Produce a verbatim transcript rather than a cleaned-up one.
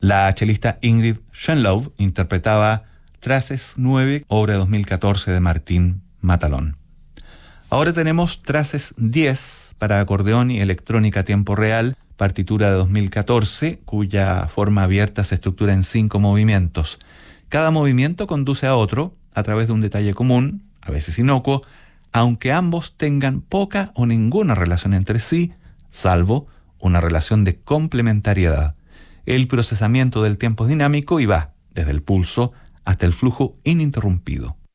La chelista Ingrid Schönlove interpretaba Traces nueve, obra de dos mil catorce de Martín Matalón. Ahora tenemos Traces diez para acordeón y electrónica a tiempo real, partitura de dos mil catorce, cuya forma abierta se estructura en cinco movimientos. Cada movimiento conduce a otro a través de un detalle común, a veces inocuo, aunque ambos tengan poca o ninguna relación entre sí, salvo una relación de complementariedad. El procesamiento del tiempo es dinámico y va desde el pulso hasta el flujo ininterrumpido.